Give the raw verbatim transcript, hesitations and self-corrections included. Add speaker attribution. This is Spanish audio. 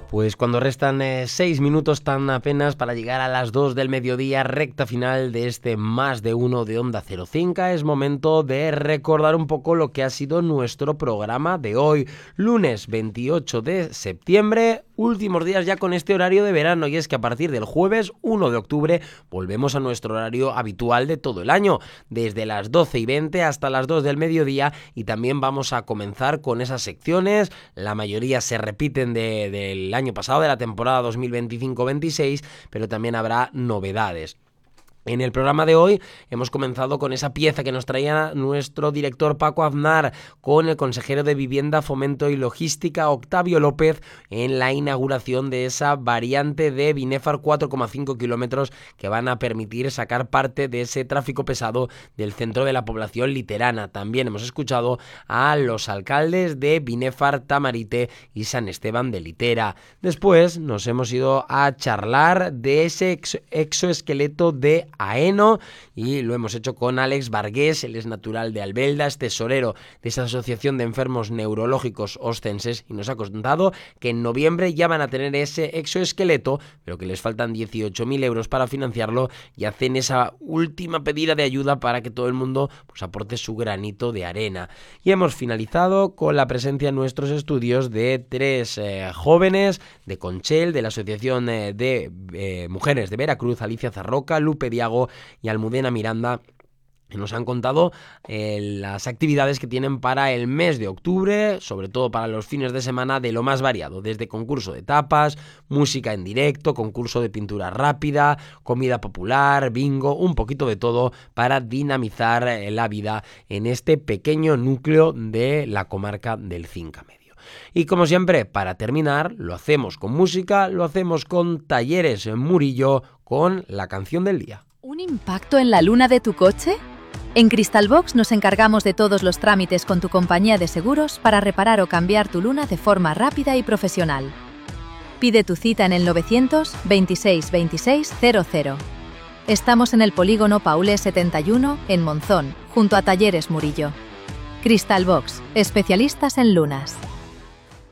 Speaker 1: Pues cuando restan eh, seis minutos tan apenas para llegar a las dos del mediodía, recta final de este Más de Uno de Onda Cero cinco, es momento de recordar un poco lo que ha sido nuestro programa de hoy, lunes veintiocho de septiembre, últimos días ya con este horario de verano, y es que a partir del jueves uno de octubre volvemos a nuestro horario habitual de todo el año, desde las doce y veinte hasta las dos del mediodía, y también vamos a comenzar con esas secciones, la mayoría se repiten de, del año pasado, de la temporada dos mil veinticinco veintiséis, pero también habrá novedades. En el programa de hoy hemos comenzado con esa pieza que nos traía nuestro director Paco Aznar, con el consejero de Vivienda, Fomento y Logística Octavio López, en la inauguración de esa variante de Binéfar cuatro coma cinco kilómetros que van a permitir sacar parte de ese tráfico pesado del centro de la población literana. También hemos escuchado a los alcaldes de Binéfar, Tamarite y San Esteban de Litera. Después nos hemos ido a charlar de ese ex- exoesqueleto de Aeno, y lo hemos hecho con Alex Vargués. Él es natural de Albelda, es tesorero de esa asociación de enfermos neurológicos ostenses, y nos ha contado que en noviembre ya van a tener ese exoesqueleto, pero que les faltan dieciocho mil euros para financiarlo, y hacen esa última pedida de ayuda para que todo el mundo pues aporte su granito de arena. Y hemos finalizado con la presencia en nuestros estudios de tres eh, jóvenes de Conchel, de la asociación eh, de eh, mujeres de Veracruz, Alicia Zarroca, Lupe Diago y Almudena Miranda, que nos han contado eh, las actividades que tienen para el mes de octubre, sobre todo para los fines de semana, de lo más variado, desde concurso de tapas, música en directo, concurso de pintura rápida, comida popular, bingo, un poquito de todo para dinamizar eh, la vida en este pequeño núcleo de la comarca del Cinca Medio. Y como siempre, para terminar, lo hacemos con música, lo hacemos con Talleres Murillo, con la canción del día.
Speaker 2: ¿Un impacto en la luna de tu coche? En Cristalbox nos encargamos de todos los trámites con tu compañía de seguros para reparar o cambiar tu luna de forma rápida y profesional. Pide tu cita en el novecientos veintiséis veintiséis cero cero. Estamos en el polígono Paulé setenta y uno, en Monzón, junto a Talleres Murillo. Cristalbox, especialistas en lunas.